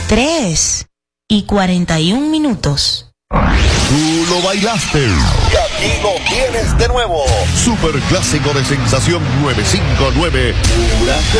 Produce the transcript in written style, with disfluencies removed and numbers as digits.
3:41. Tú lo bailaste. Y aquí lo tienes de nuevo. Super clásico de sensación 959.